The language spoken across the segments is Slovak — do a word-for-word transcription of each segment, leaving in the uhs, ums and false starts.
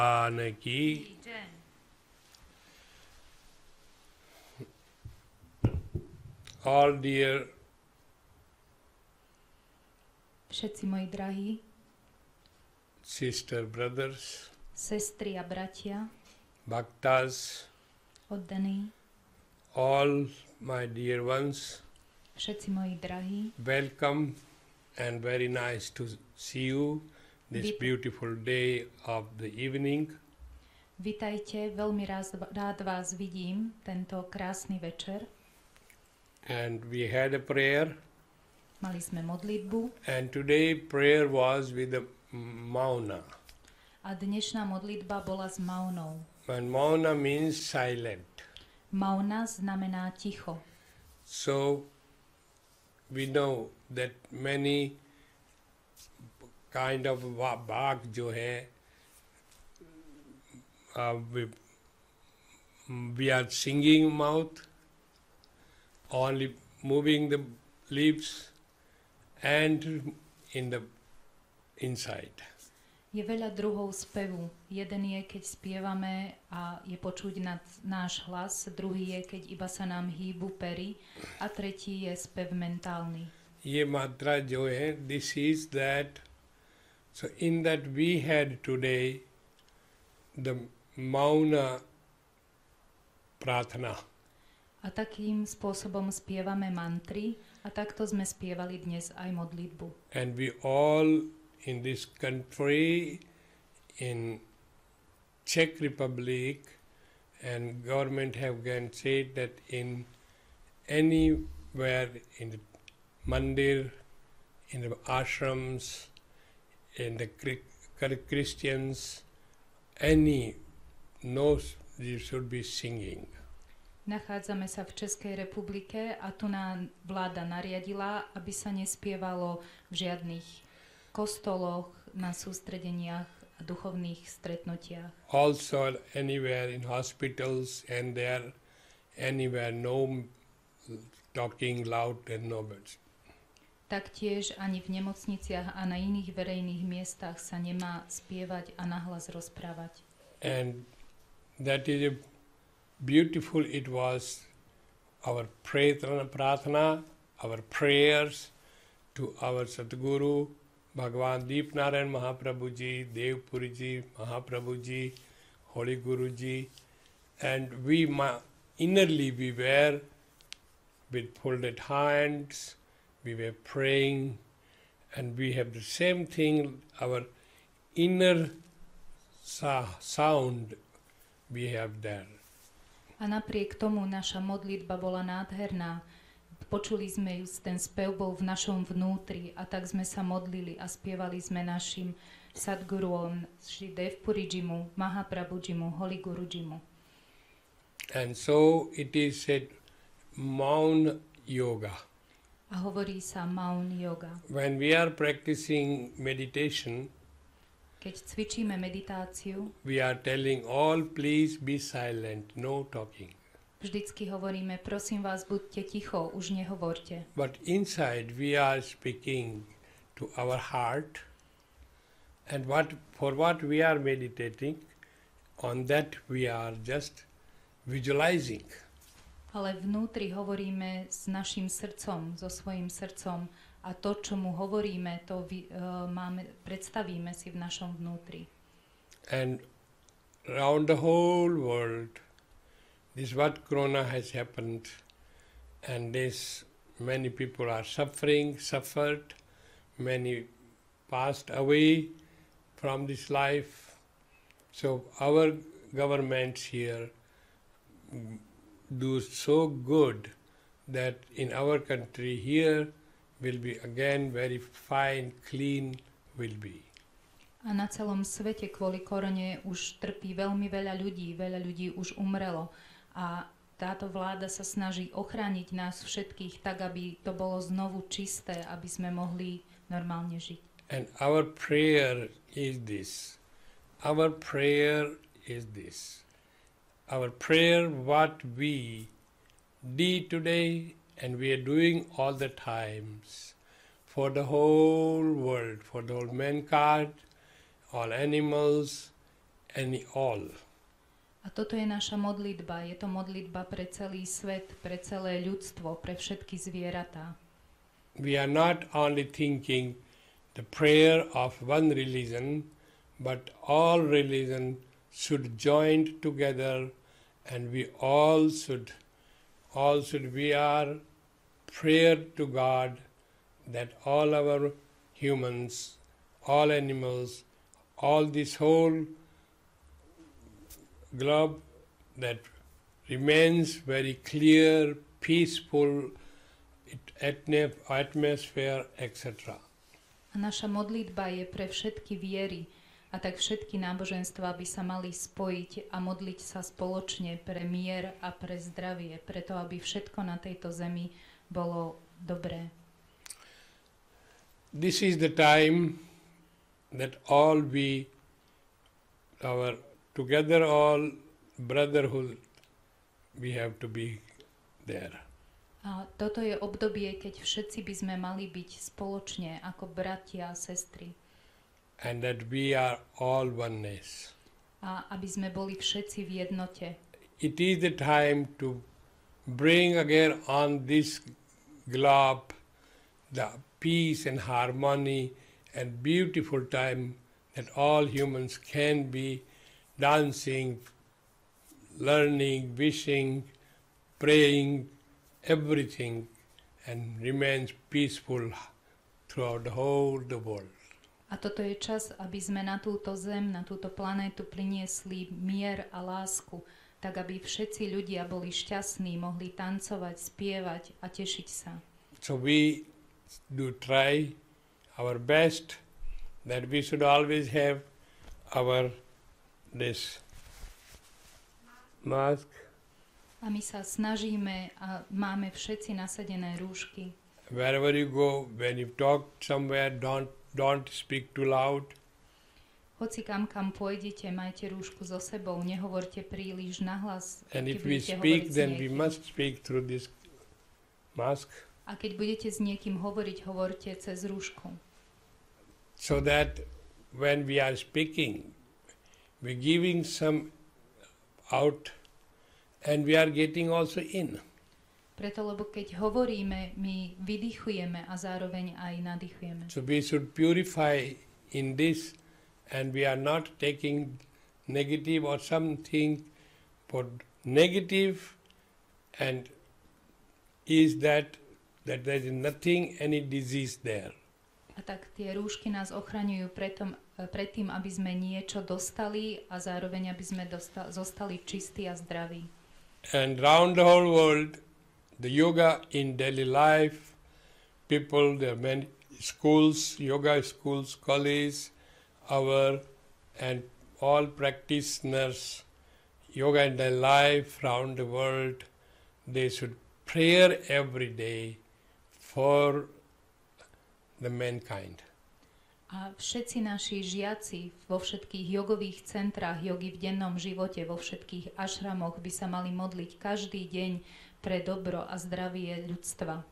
Anaki. All dear všetci moji drahí, sister brothers, sestry a bratia, bhaktas, oddaní, all my dear ones, všetci moji drahí, welcome and very nice to see you this beautiful day of the evening. Vitajte, veľmi rád, rád vás vidím tento krásny večer. And we had a prayer. Mali sme modlitbu. And today prayer was with the mauna. A dnešná modlitba bola s maunou. And mauna means silent. Mauna znamená ticho. So we know that many kind of bhag jo hai, uh, we, we are singing mouth, only moving the lips and in the inside. Je veľa druhov spevu. Jeden je, keď spievame a je počuť nad náš hlas, druhý je, keď iba sa nám hýbu pery a tretí je spev mentálny. Ye mantra jo hai, this is that. So in that we had today the mauna prathana. A takým spôsobom spievame mantry a takto sme spievali dnes aj modlitbu. And we all in this country, in Czech Republic, and government have again said that in anywhere in the mandir, in the ashrams, in the Christians, any knows you should be singing. Nachádzame sa v Českej republike a tu nám vláda nariadila, aby sa nespievalo v žiadnych kostoloch, na sústredeniach a duchovných stretnutiach. Also anywhere in hospitals and there, anywhere no talking loud and no words. Taktiež ani v nemocniciach a na iných verejných miestach sa nemá spievať a nahlas rozprávať. And that is a beautiful it was our prathana, our prayers to our Sadguru, Bhagavan Deepnarayan Mahaprabhuji, Devpuriji Mahaprabhuji, Holy Guruji, and we innerly we were with folded hands, we were praying, and we have the same thing, our inner sa- sound we have there. A napriek tomu naša modlitba bola nádherná. Počuli sme ju, ten spev bol v našom vnútri a tak sme sa modlili a spievali sme našim Sadguruom, Šri Devpurijimu, Mahaprabhujimu, Holy Gurujimu. And so it is said Maun Yoga. A hovorí sa Maun Yoga. When we are practicing meditation, keď cvičíme meditáciu, we are telling all, please be silent, no talking. Vždycky hovoríme, prosím vás, buďte ticho, už nehovorte. But inside we are speaking to our heart, and what for what we are meditating, on that we are just visualizing. Ale vnútri hovoríme s našim srdcom, so svojím srdcom, a to, čo mu hovoríme, to vy, uh, máme, predstavíme si v našom vnútri. And around the whole world, this what corona has happened, and this many people are suffering, suffered, many passed away from this life. So our governments here do so good that in our country here will be again very fine, clean will be. A na celom svete kvôli korone už trpí veľmi veľa ľudí, veľa ľudí už umrelo a táto vláda sa snaží ochrániť nás všetkých tak, aby to bolo znovu čisté, aby sme mohli normálne žiť. And our prayer is this. Our prayer is this. Our prayer what we did today and we are doing all the times for the whole world, for the whole mankind, all animals, and all. A toto je naša modlitba. Je to modlitba pre celý svet, pre celé ľudstvo, pre všetky zvieratá. We are not only thinking the prayer of one religion, but all religion should join together, and we all should, all should be our prayer to God that all our humans, all animals, all this whole globe that remains very clear, peaceful atmosphere, et cetera. A naša modlitba je pre všetky viery, a tak všetky náboženstva by sa mali spojiť a modliť sa spoločne pre mier a pre zdravie, preto aby všetko na tejto zemi bolo dobré. This is the time that all we, our together all brotherhood, we have to be there. A toto je obdobie, keď všetci by sme mali byť spoločne ako bratia a sestry. And that we are all oneness. A aby sme boli všetci v jednote. It is the time to bring again on this globe the peace and harmony and beautiful time that all humans can be dancing, learning, wishing, praying, everything, and remains peaceful throughout the whole the world. A toto je čas, aby sme na túto zem, na túto planétu priniesli mier a lásku, tak aby všetci ľudia boli šťastní, mohli tancovať, spievať a tešiť sa. So we do try our best that we should always have our this mask. A my sa snažíme a máme všetci nasadené rúšky. Wherever you go, when you talk somewhere, don't don't speak too loud. Hoci kam kam pôjdete, majte rúšku so sebou, nehovorte príliš nahlas. And if we speak, then we must speak through this mask. A keď budete s niekým hovoriť, hovorte cez rúšku. So that when we are speaking, we're giving some out and we are getting also in. Preto, lebo keď hovoríme, my vydychujeme a zároveň aj nadýchujeme. So we should purify in this, and we are not taking negative or something for negative, and is that that there is nothing, any disease there. A tak tie rúšky nás ochraňujú pretom, pred tým, aby sme niečo dostali a zároveň, aby sme dostali, zostali čistí a zdraví. And round the whole world, the yoga in daily life, people, there are many schools, yoga schools, colleges, our, and all practitioners, yoga in their life around the world, they should pray every day for the mankind. A všetci naši žiaci vo všetkých jogových centrách jogy v dennom živote, vo všetkých ašramoch by sa mali modliť každý deň pre dobro a zdravie ľudstva.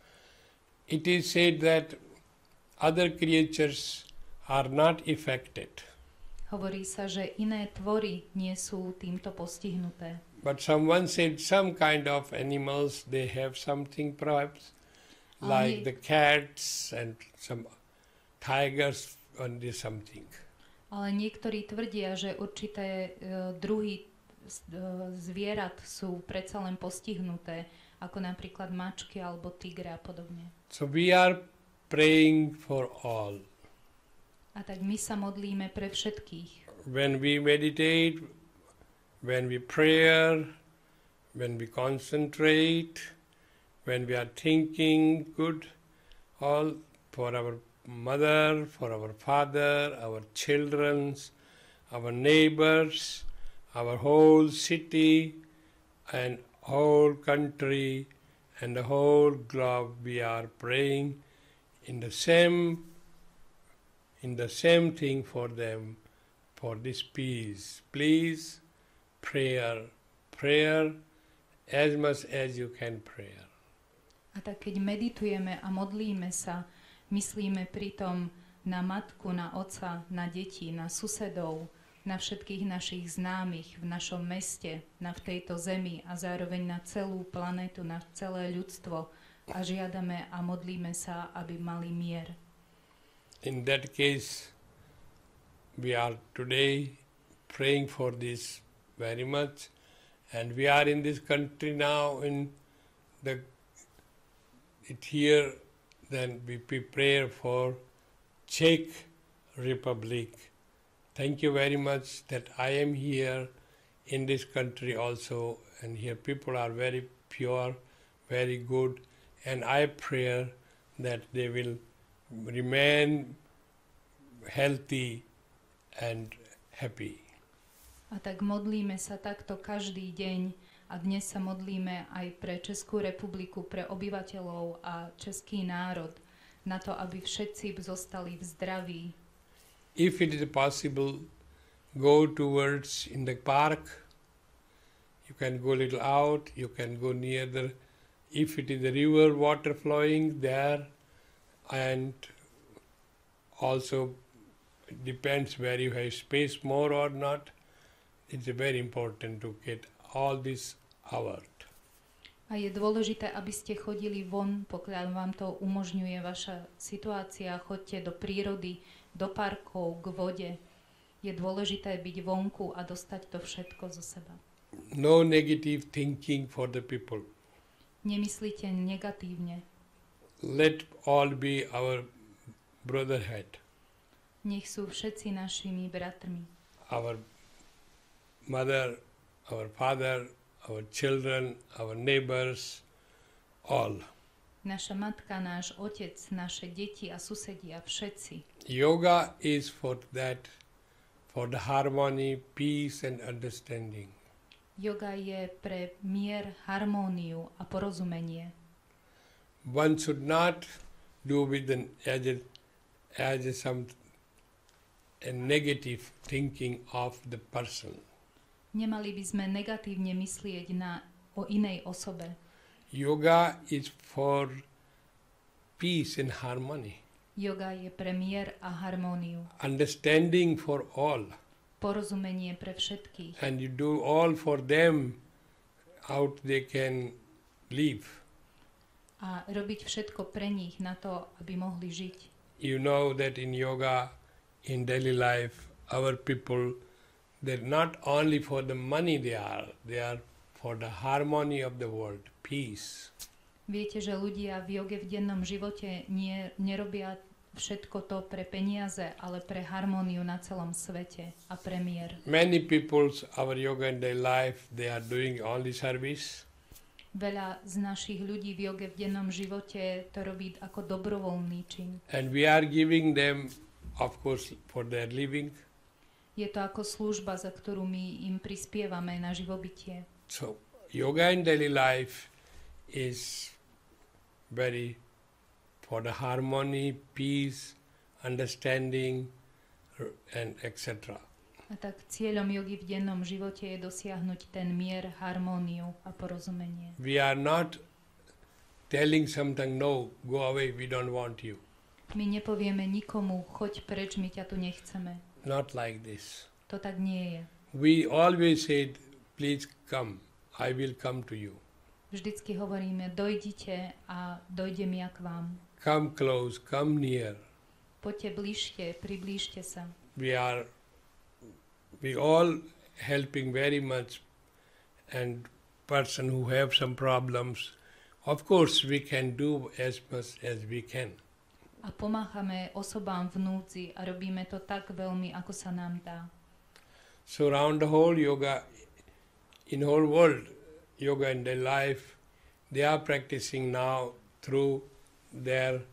It is said that other creatures are not affected. Hovorí sa, že iné tvory nie sú týmto postihnuté. But someone said some kind of animals, they have something perhaps, like the cats and some tigers and something. Ale niektorí tvrdia, že určité uh, druhy uh, zvierat sú predsa len postihnuté, ako napríklad mačky alebo tigre a podobne. So we are praying for all. A tak my sa modlíme pre všetkých. When we meditate, when we pray, when we concentrate, when we are thinking good, all for our mother, for our father, our children, our neighbors, our whole city and whole country and the whole globe, we are praying in the same in the same thing for them, for this peace. Please, prayer, prayer as much as you can pray. A tak keď meditujeme a modlíme sa, myslíme pritom na matku, na otca, na deti, na susedov, na všetkých našich známych v našom meste, na v tejto zemi a zároveň na celú planetu, na celé ľudstvo a žiadame a modlíme sa, aby mali mier. In that case, we are today praying for this very much, and we are in this country now in the it here, then we pray for Czech Republic. Thank you very much that I am here in this country also, and here people are very pure, very good, and I pray that they will remain healthy and happy. A tak modlíme sa takto každý deň a dnes sa modlíme aj pre Českú republiku, pre obyvateľov a český národ, na to, aby všetci zostali v zdraví. If it is possible, go towards in the park. You can go a little out, you can go near the, if it is the river water flowing there, and also it depends where you have space more or not. It's very important to get all this out. A je dôležité, aby ste chodili von, pokiaľ vám to umožňuje vaša situácia. Choďte do prírody, do parkov, k vode. Je dôležité byť vonku a dostať to všetko zo seba. No negative thinking for the people. Nemyslíte negatívne. Let all be our brotherhood. Nech sú všetci našimi bratrmi. Our mother, our father, our children, our neighbors, all. Naša matka, náš otec, naše deti a susedia, všetci. Yoga is for that, for the harmony, peace and understanding. Yoga je pre mier, harmóniu a porozumenie. One should not do with an as a, as a some a negative thinking of the person. Nemali by sme negatívne myslieť na o inej osobe. Yoga is for peace and harmony. Yoga je pre mier a harmóniu. Understanding for all. Porozumenie pre všetkých. And you do all for them, how they can live. A robiť všetko pre nich na to, aby mohli žiť. You know that in yoga, in daily life, our people, they're not only for the money they are, they are for the harmony of the world, peace. Viete, že ľudia v joge v dennom živote nie, nerobia všetko to pre peniaze, ale pre harmóniu na celom svete a pre mier. Many people's, our yoga in their life, they are doing only service. Veľa z našich ľudí v joge v dennom živote to robí ako dobrovoľný čin. And we are giving them, of course, for their living. Je to ako služba, za ktorú my im prispievame na živobytie. So, yoga in daily life is very for the harmony, peace, understanding, and et cetera. A tak cieľom jogy v dennom živote je dosiahnuť ten mier, harmóniu a porozumenie. We are not telling something, no, go away, we don't want you. My nepovieme nikomu, choď preč, my ťa tu nechceme. Not like this. To tak nie je. We always said, please come, I will come to you. Vždycky hovoríme, dojdite a dojdem ja k vám. Come close, come near. Poďte bližšie, priblížte sa. We are, we all helping very much, and person who have some problems, of course we can do as much as we can. A pomáhame osobám v núdzi a robíme to tak veľmi, ako sa nám dá. So around the whole yoga, in whole world, yoga in their life, they are practicing now through their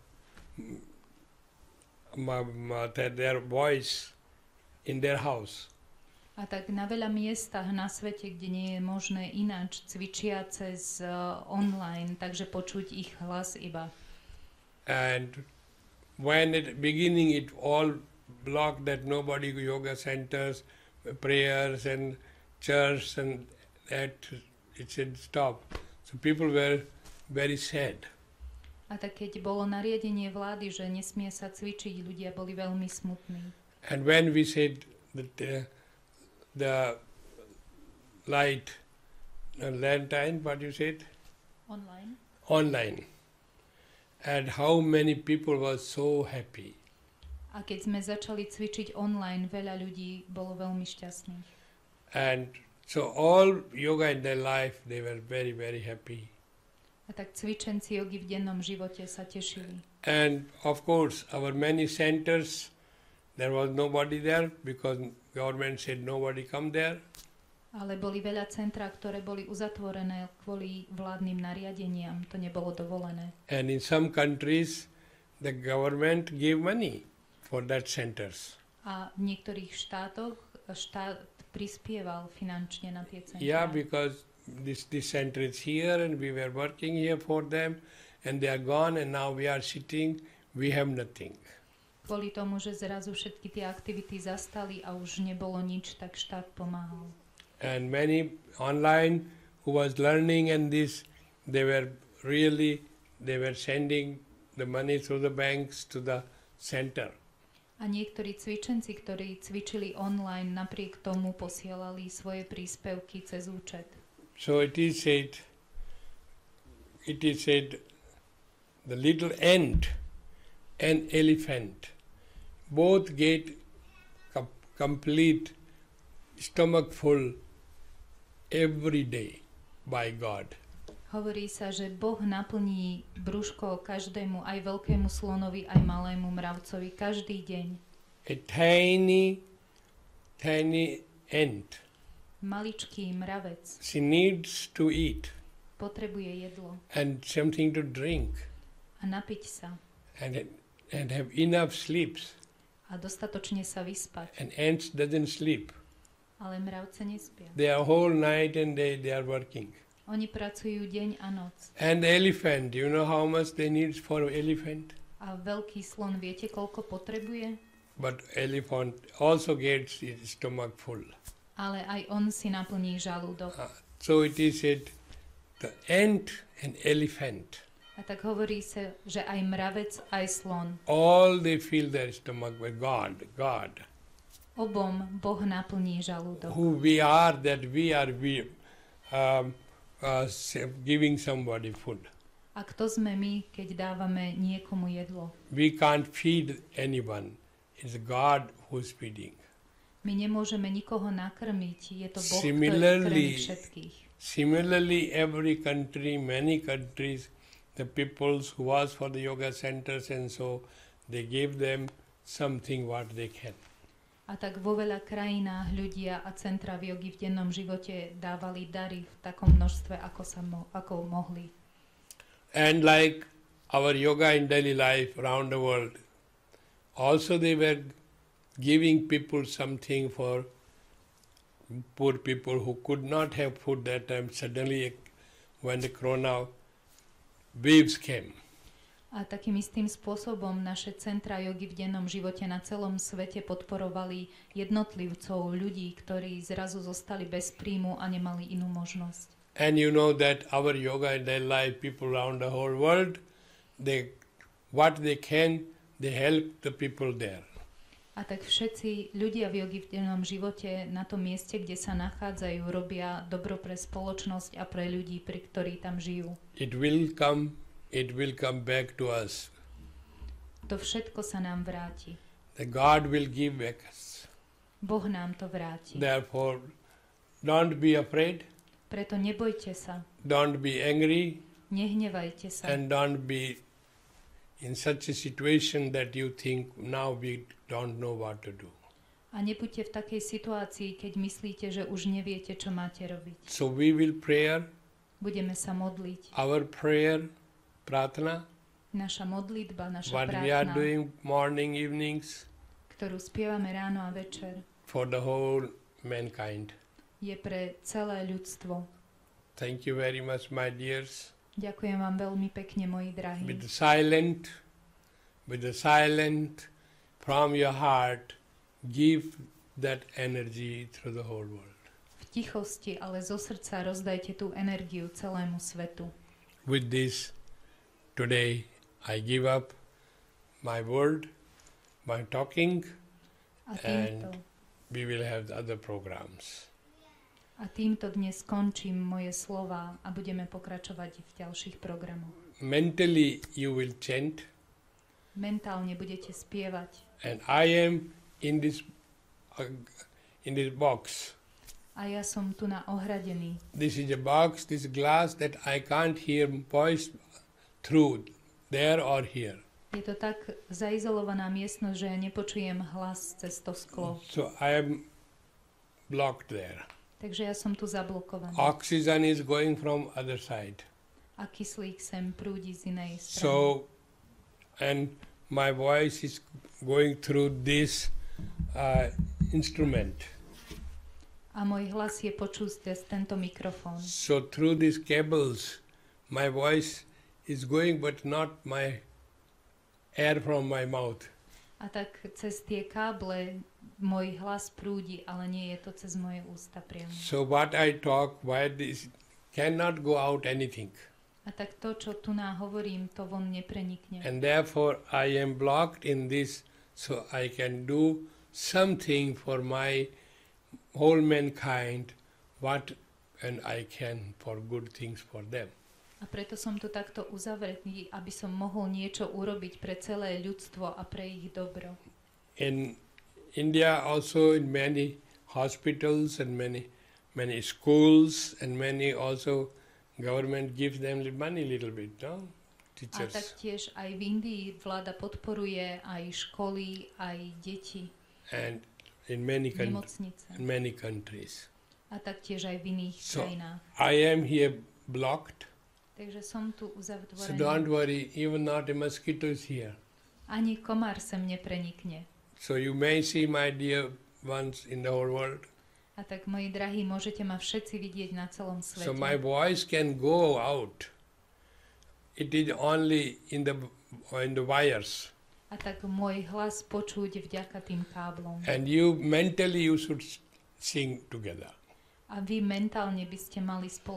their voice in their house. A tak na veľa miestach na svete, kde nie je možné ináč, cvičia cez uh, online, takže počuť ich hlas iba. And when at the beginning it all blocked, that nobody yoga centers, prayers and church and that it said stop. So people were very sad. A tak keď bolo nariadenie vlády, že nesmie sa cvičiť, ľudia boli veľmi smutní. And when we said that uh, the light, uh, lantern, what you said? Online. Online. And how many people were so happy. A keď sme začali cvičiť online, veľa ľudí bolo veľmi šťastných. And so all yoga in their life, they were very, very happy. A tak cvičenci jogy v dennom živote sa tešili. And of course, our many centers, there was nobody there because government said nobody come there. Ale boli veľa centra, ktoré boli uzatvorené kvôli vládnym nariadeniam. To nebolo dovolené. And in some countries, the government gave money for that centers. A v niektorých štátoch štát prispieval finančne na tie centra. Yeah, because this, this center is here and we were working here for them and they are gone and now we are sitting, we have nothing. Kvôli tomu, že zrazu všetky tie aktivity zastali a už nebolo nič, tak štát pomáhal. And many online who was learning and this, they were really, they were sending the money through the banks to the center. A niektorí cvičenci, ktorí cvičili online, napriek tomu posielali svoje príspevky cez účet. So it is said, it is said, the little ant and elephant both get com- complete stomach full every day by God. Hovorí sa, že Boh naplní brúško každému, aj veľkému slonovi, aj malému mravcovi, každý deň. A tiny, tiny ant. Maličký mravec She needs to eat potrebuje jedlo and something to drink a napiť sa and and have enough sleeps. a dostatočne sa vyspať. And ants doesn't sleep. Ale mravce nespia. They are whole night and they, they are working. Oni pracujú deň a noc. And the elephant, you know how much they need for elephant? A veľký slon, viete, koľko potrebuje? But elephant also gets his stomach full. Ale aj on si naplní žalúdok. Uh, so it is said, the ant and elephant, A tak hovorí sa, že aj mravec, aj slon. all they fill their stomach with God, God. Obom Boh naplní žalúdok. Who we are, that we are we, um, uh, giving somebody food. A kto sme my, keď dávame niekomu jedlo? We can't feed anyone. It's God who's feeding. My nemôžeme nikoho nakrmiť. Je to Boh, ktorý Similarly, krmí všetkých. Similarly, every country, many countries, the peoples who was for the yoga centers and so, they gave them something what they can. A tak vo veľa krajinách ľudia a centra v jogi v dennom živote dávali dary v takom množstve, ako, sa mo- ako mohli. And like our yoga in daily life around the world, also they were giving people something for poor people who could not have food that time. Suddenly, when the corona waves came, A takým istým spôsobom naše centra jogy v dennom živote na celom svete podporovali jednotlivcov, ľudí, ktorí zrazu zostali bez príjmu a nemali inú možnosť. and you know that our yoga in daily life, people around the whole world, they what they can, they help the people there. A tak všetci ľudia v jogi v dennom živote na tom mieste, kde sa nachádzajú, robia dobro pre spoločnosť a pre ľudí, pri ktorí tam žijú. It will come, it will come back to us. To všetko sa nám vráti. The God will give back us. Boh nám to vráti. Therefore, don't be afraid, Preto nebojte sa, don't be angry, nehnevajte sa and don't be in such a situation that you think now we don't know what to do. a nebuďte v takej situácii, keď myslíte, že už neviete, čo máte robiť. So we will pray, Budeme sa modliť. our prayer, pratna, Naša modlitba, naša what we are prázdna, doing morning, evenings, ktorú spievame ráno a večer, for the whole mankind. je pre celé ľudstvo. Thank you very much, my dears. Ďakujem vám veľmi pekne, moji drahí. With the silent, with the silent, from your heart, give that energy through the whole world. V tichosti, ale zo srdca rozdajte tú energiu celému svetu. With this, today I give up my word, my talking, A týmto we will have the other programs. A týmto dnes skončím moje slova a budeme pokračovať v ďalších programoch. Mentally you will chant, Mentálne budete spievať. and I am in this uh, in this box. A ja som tu na ohradený. This is a box, this glass that I can't hear voice through there or here. Je to tak zaizolovaná miestnosť, že ja nepočujem hlas cez to sklo. So I am blocked there. Takže ja som tu zablokovaný. Oxygen is going from other side. A kyslík sem prúdi z inej strany. So, and my voice is going through this uh, instrument. A môj hlas je počuť cez tento mikrofón. So through these cables, my voice is going, but not my air from my mouth. A tak cez tie káble môj hlas prúdi, ale nie je to cez moje ústa priamo. So what I talk, why this cannot go out anything. A tak to, čo tu na hovorím, to von neprenikne. And therefore I am blocked in this, so I can do something for my whole mankind, what and I can for good things for them. A preto som tu takto uzavretý, aby som mohol niečo urobiť pre celé ľudstvo a pre ich dobro. In India also, in many hospitals and many many schools and many also government gives them the money little bit, no? A Teachers. taktiež aj v Indii vláda podporuje aj školy, aj deti, And in many coun- nemocnice. in many countries. A taktiež aj v iných So krajinách. I am here blocked. Takže som tu So uzavretý. don't worry, even not a mosquito is here. Ani komár sem neprenikne. So you may see my dear ones in the whole world. A tak, moji drahí, môžete ma všetci vidieť na celom svete. So my voice can go out. It is only in the in the wires. A tak môj hlas počuť vďaka tým káblom. And you mentally you should s- sing together. A vy mentálne by ste mali spoločne